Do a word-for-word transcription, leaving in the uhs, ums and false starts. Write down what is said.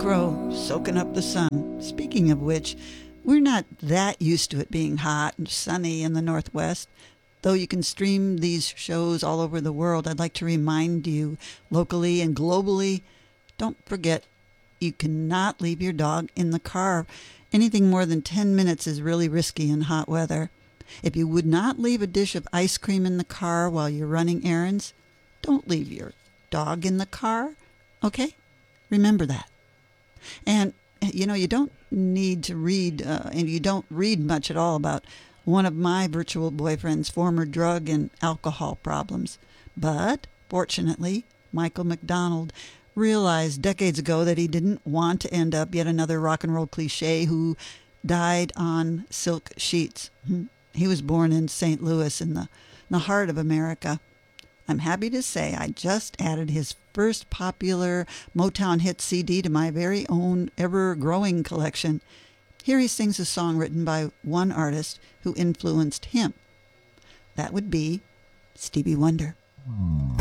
crow soaking up the sun. Speaking of which, we're not that used to it being hot and sunny in the Northwest. Though you can stream these shows all over the world, I'd like to remind you locally and globally, don't forget you cannot leave your dog in the car. Anything more than ten minutes is really risky in hot weather. If you would not leave a dish of ice cream in the car while you're running errands, don't leave your dog in the car, okay? Remember that. And, you know, you don't need to read, uh, and you don't read much at all about one of my virtual boyfriend's former drug and alcohol problems. But, fortunately, Michael McDonald realized decades ago that he didn't want to end up yet another rock and roll cliche who died on silk sheets. He was born in Saint Louis in the, in the heart of America. I'm happy to say I just added his first popular Motown hit C D to my very own ever-growing collection. Here he sings a song written by one artist who influenced him. That would be Stevie Wonder. Hmm.